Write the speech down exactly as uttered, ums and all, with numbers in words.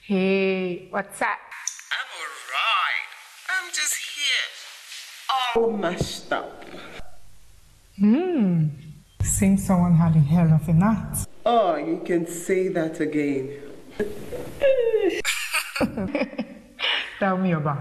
Hey, what's up? I'm alright. I'm just here, all mashed up. Hmm. Seems someone had a hell of a night. Oh, you can say that again. Tell me about it.